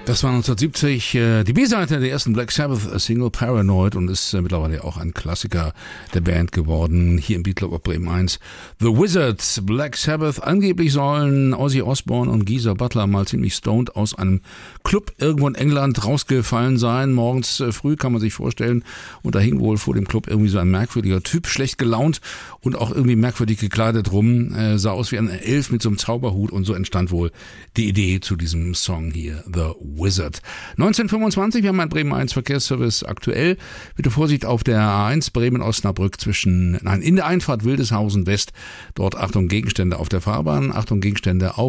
Das war 1970 die B-Seite der ersten Black Sabbath-Single Paranoid und ist mittlerweile auch ein Klassiker der Band geworden. Hier im Beatclub auf Bremen 1. The Wizards, Black Sabbath. Angeblich sollen Ozzy Osbourne und Geezer Butler mal ziemlich stoned aus einem Club irgendwo in England rausgefallen sein. Morgens früh kann man sich vorstellen. Und da hing wohl vor dem Club irgendwie so ein merkwürdiger Typ, schlecht gelaunt und auch irgendwie merkwürdig gekleidet rum. Sah aus wie ein Elf mit so einem Zauberhut und so entstand wohl die Idee zu diesem Song hier, The Wizard. 1925, wir haben ein Bremen 1 Verkehrsservice aktuell. Bitte Vorsicht auf der A1 Bremen-Osnabrück in der Einfahrt Wildeshausen West. Dort Achtung Gegenstände auf der Fahrbahn, Achtung Gegenstände auf